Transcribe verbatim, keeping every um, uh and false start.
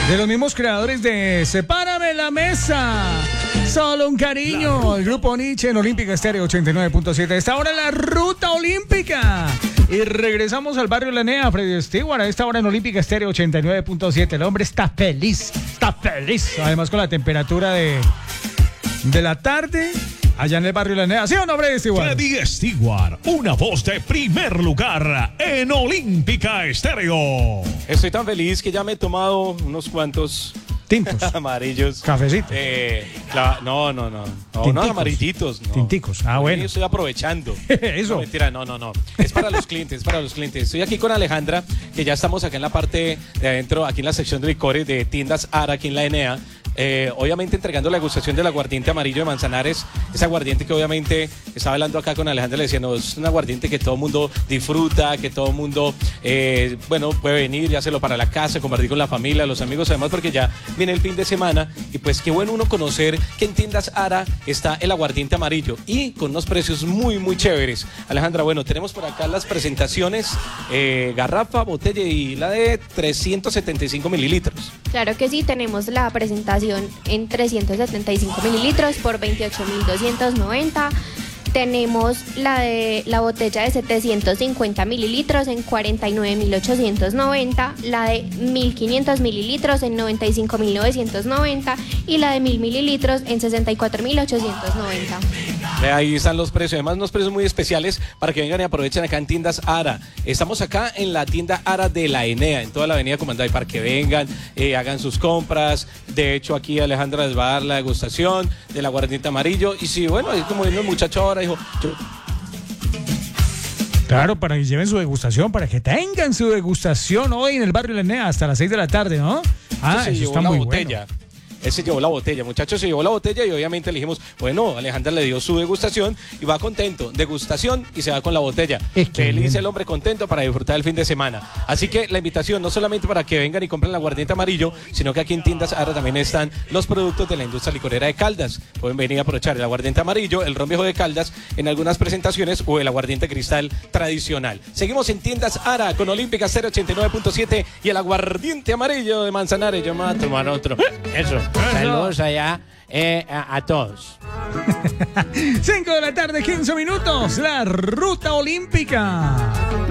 De los mismos creadores de Sepárame la Mesa, Solo un Cariño, el grupo Nietzsche en Olímpica Estéreo ochenta y nueve punto siete. Esta hora la Ruta Olímpica. Y regresamos al barrio La Nea, Freddy Stewart, a esta hora en Olímpica Estéreo ochenta y nueve punto siete. El hombre está feliz, está feliz. Además con la temperatura de, de la tarde allá en el barrio La Nea. ¿Sí o no, Freddy Stewart? Freddy Stewart, una voz de primer lugar en Olímpica Estéreo. Estoy tan feliz que ya me he tomado unos cuantos tintos amarillos. Cafecito. Eh, la, no, no, no. No, unos amarillitos. No. Tinticos. Ah, bueno. Yo estoy aprovechando. Eso. No, mentira, no, no, no. Es para los clientes, es para los clientes. Estoy aquí con Alejandra, que ya estamos acá en la parte de adentro, aquí en la sección de licores de tiendas Ara, aquí en la Enea. Eh, obviamente entregando la degustación del aguardiente amarillo de Manzanares, ese aguardiente que obviamente estaba hablando acá con Alejandra, le decía, no, es un aguardiente que todo el mundo disfruta, que todo el mundo, eh, bueno, puede venir y hacerlo para la casa, compartir con la familia, los amigos, además porque ya viene el fin de semana y pues qué bueno uno conocer que en tiendas Ara está el aguardiente amarillo y con unos precios muy, muy chéveres. Alejandra, bueno, tenemos por acá las presentaciones, eh, garrafa, botella y la de trescientos setenta y cinco mililitros. Claro que sí, tenemos la presentación en trescientos setenta y cinco mililitros por veintiocho mil doscientos noventa. Tenemos la de la botella de setecientos cincuenta mililitros en cuarenta y nueve mil ochocientos noventa, la de mil quinientos mililitros en noventa y cinco mil novecientos noventa y la de mil mililitros en sesenta y cuatro mil ochocientos noventa. Ahí están los precios, además unos precios muy especiales para que vengan y aprovechen acá en tiendas Ara. Estamos acá en la tienda Ara de la Enea, en toda la avenida Comandante, para que vengan, eh, hagan sus compras. De hecho, aquí Alejandra les va a dar la degustación del aguardiente amarillo. Y sí, bueno, es como vino el muchacho ahora, dijo... Yo... Claro, para que lleven su degustación, para que tengan su degustación hoy en el barrio La Enea hasta las seis de la tarde, ¿no? Ah, eso está muy bueno. Él se llevó la botella, muchachos, se llevó la botella y obviamente le dijimos, bueno, Alejandra le dio su degustación y va contento, degustación y se va con la botella. Es que Feliz bien. el hombre contento para disfrutar el fin de semana. Así que la invitación no solamente para que vengan y compren el aguardiente amarillo, sino que aquí en tiendas ahora también están los productos de la industria licorera de Caldas. Pueden venir a aprovechar el aguardiente amarillo, el ron viejo de Caldas en algunas presentaciones o el aguardiente cristal tradicional. Seguimos en tiendas Ara con Olímpica Estéreo ochenta y nueve punto siete y el aguardiente amarillo de Manzanares. Yo me voy a tomar otro. Eso. Saludos allá eh, a, a todos. cinco de la tarde, quince minutos. La Ruta Olímpica.